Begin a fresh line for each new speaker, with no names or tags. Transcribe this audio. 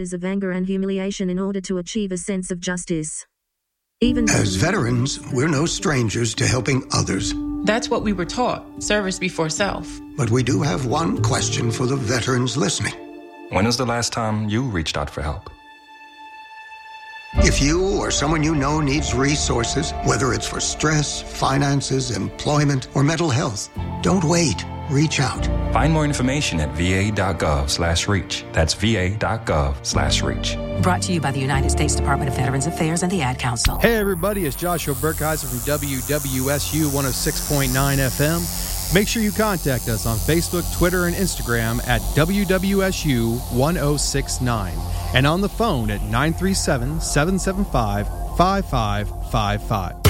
years of anger and humiliation in order to achieve a sense of justice. Even
as veterans, we're no strangers to helping others.
That's what we were taught, service before self.
But we do have one question for the veterans listening.
When was the last time you reached out for help?
If you or someone you know needs resources, whether it's for stress, finances, employment, or mental health, don't wait. Reach out.
Find more information at va.gov/reach. That's va.gov/reach.
Brought to you by the United States Department of Veterans Affairs and the Ad Council.
Hey, everybody, it's Joshua Berkheiser from WWSU 106.9 FM. Make sure you contact us on Facebook, Twitter, and Instagram at WWSU 1069 and on the phone at 937-775-5555.